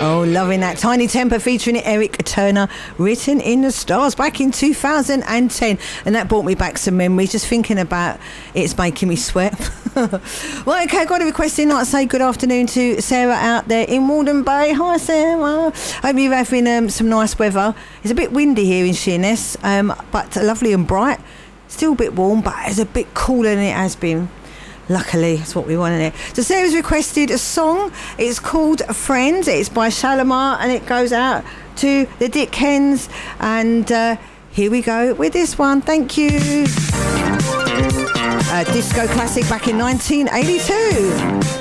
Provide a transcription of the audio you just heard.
Oh, loving that. Tiny Temper featuring Eric Turner, Written in the Stars, back in 2010. And that brought me back some memories, just thinking about it's making me sweat. Well, okay, I've got a request in. Like I say, good afternoon to Sarah out there in Walden Bay. Hi, Sarah. Hope you're having some nice weather. It's a bit windy here in Sheerness, but lovely and bright. Still a bit warm, but it's a bit cooler than it has been. Luckily, that's what we wanted it. So Sarah's requested a song. It's called Friends. It's by Shalimar, and it goes out to the Dick Hens. And here we go with this one. Thank you. A disco classic back in 1982.